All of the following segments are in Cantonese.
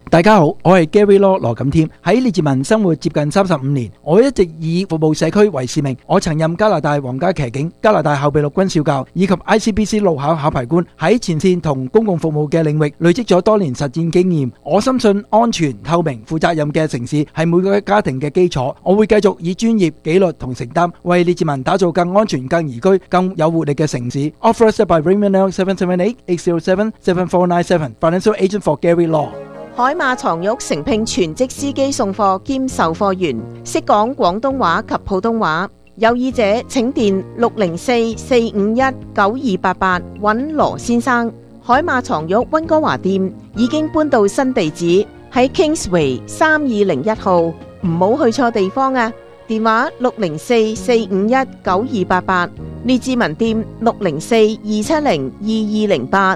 大家好，我係 Gary Law 羅錦添。喺列治文生活接近35年，我一直以服務社區為使命。我曾任加拿大皇家騎警、加拿大後備陸軍少校以及 ICBC 路考考牌官，喺前線同公共服務嘅領域累積咗多年實戰經驗。我深信安全、透明、負責任嘅城市係每個家庭嘅基礎。我會繼續以專業、紀律同承擔，為列治文打造更安全、更宜居、更有活力嘅城市。Authorized by Raymond L 778-807-7497 Financial Agent for Gary Law。 海馬床褥誠聘全職司機送貨兼售貨員，識講廣東話及普通話。有意者請電604-451-9288揾羅先生。海馬床褥溫哥華店已經搬到新地址，喺 Kingsway 3201號，唔好去錯地方啊！電話604-451-9288，列治文店604-270-2208。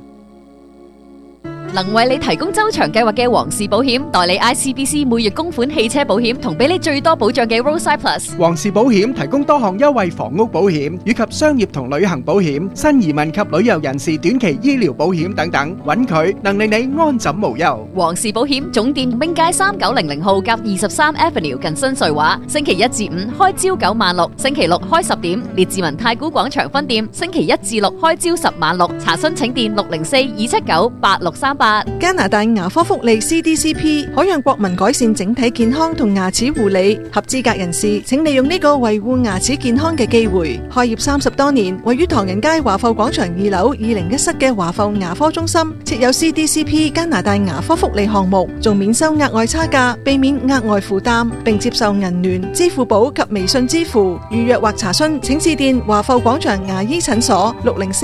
能為你提供周長計劃嘅皇氏保險，代理 ICBC 每月供款汽車保險，同俾你最多保障嘅 Roadside Plus。 皇氏保險提供多項優惠房屋保險以及商業同旅行保險、新移民及旅遊人士短期醫療保險等等，揾佢能令你安枕無憂。 皇氏保險總店兵街3900號夾23 Avenue 近新瑞華，星期一至五開朝9晚6，星期六開10點。列治文太古廣場分店星期一至六開朝10晚6，查詢請電604-279-8638。 加拿大牙科福利 CDCP 可讓國民改善整體健康同牙齒護理。合資格人士請利用呢個維護牙齒健康嘅機會。開業30多年，位於唐人街華埠廣場2樓201室嘅華埠牙科中心設有 CDCP 加拿大牙科福利項目，仲免收額外差價，避免額外負擔，並接受銀聯、支付寶及微信支付。預約或查詢請致電華埠廣場牙醫診所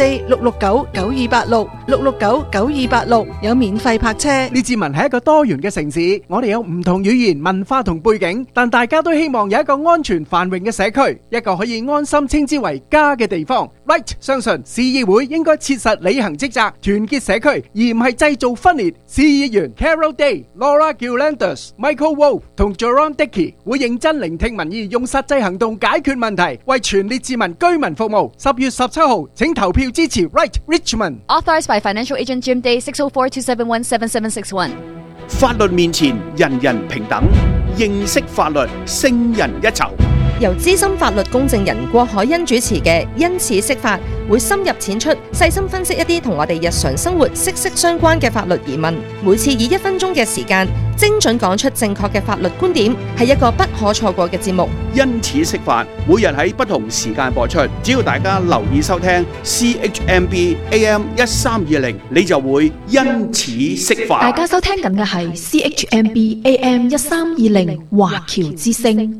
604-669-9286 669-9286，有免費泊車。 列治文係一個多元嘅城市，我哋有唔同語言、文化同背景，但大家都希望有一個安全繁榮嘅社區，一個可以安心稱之為家嘅地方。Right， 相信市議會應該切實履行職責，團結社區，而唔係製造分裂。市議員 Carol Day、Laura Gillanders、Michael Wolf 同 Jerome Dickey 會認真聆聽民意，用實際行動解決問題，為全列治文居民服務。10月17號，請投票支持 Right Richmond。 Authorized by Financial Agent Jim Day 604-271-7761。 法律面前人人平等，認識法律勝人一籌。 由資深法律公證人郭海欣主持嘅因此釋法，會深入淺出，細心分析一啲同我哋日常生活息息相關嘅法律疑問。每次以1分鐘嘅時間，精準講出正確嘅法律觀點，係一個不可錯過嘅節目。 因此釋法，每日喺不同時間播出，只要大家留意收聽 CHMB AM 1320，你就會因此釋法。 大家收聽緊嘅係 CHMB AM 1320華僑之聲。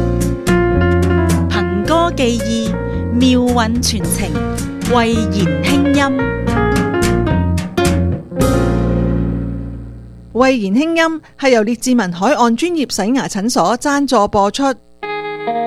歌記憶，妙韻傳情，慧言輕音。 慧言輕音係由列治文海岸專業洗牙診所贊助播出。